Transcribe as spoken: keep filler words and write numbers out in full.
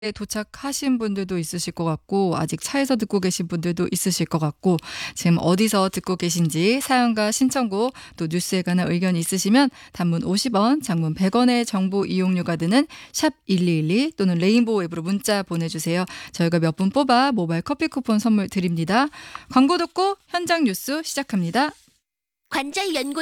도착하신 분들도 있으실 것 같고 아직 차에서 듣고 계신 분들도 있으실 것 같고 지금 어디서 듣고 계신지 사연과 신청곡 또 뉴스에 관한 의견이 있으시면 단문 오십 원, 장문 백 원의 정보 이용료가 드는 샵 일이일이 또는 레인보우 앱으로 문자 보내주세요. 저희가 몇 분 뽑아 모바일 커피 쿠폰 선물 드립니다. 광고 듣고 현장 뉴스 시작합니다. 관절 연구